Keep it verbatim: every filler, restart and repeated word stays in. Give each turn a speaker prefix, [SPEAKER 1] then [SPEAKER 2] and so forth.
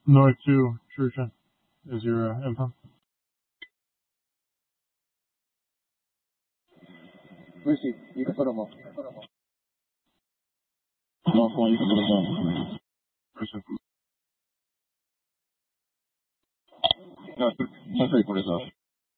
[SPEAKER 1] North two, Shushan is your uh, info.
[SPEAKER 2] Lucy, you can put them up.
[SPEAKER 3] No, come on, you can put them down.
[SPEAKER 1] Shushan.
[SPEAKER 3] No, not three quarters off.